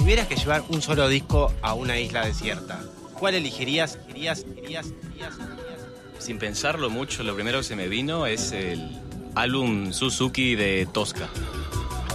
tuvieras que llevar un solo disco a una isla desierta, ¿cuál elegirías? Sin pensarlo mucho, lo primero que se me vino es el álbum Suzuki de Tosca.